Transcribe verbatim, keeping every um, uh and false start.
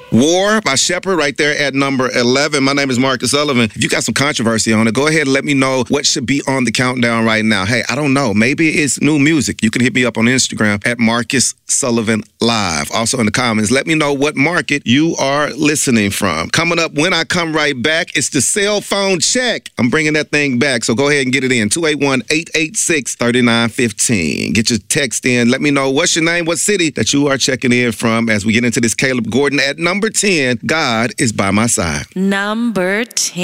War by Shepherd right there at number eleven. My name is Marcus Sullivan. If you got some controversy on it, go ahead and let me know what should be on the countdown right now. Hey, I don't know. Maybe it's new music. You can hit me up on Instagram at Marcus Sullivan Live. Also in the comments, let me know what market you are listening from. Coming up when I come right back, it's the cell phone check. I'm bringing that thing back, so go ahead and get it in. two eight one, eight eight six, three nine one five. Get your text in. Let me know what's your name, what city that you are checking in from as we get into this Caleb Gordon at number ten. God is by my side. Number ten.